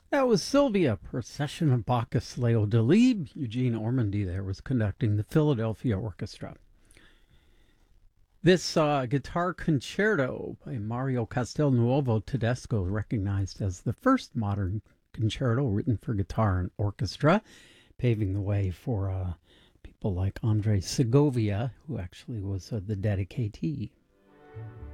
That was Sylvia, Procession of Bacchus, Leo Delibes. Eugene Ormandy there was conducting the Philadelphia Orchestra. This guitar concerto by Mario Castelnuovo Tedesco, recognized as the first modern concerto written for guitar and orchestra, paving the way for people like Andre Segovia, who actually was the dedicatee.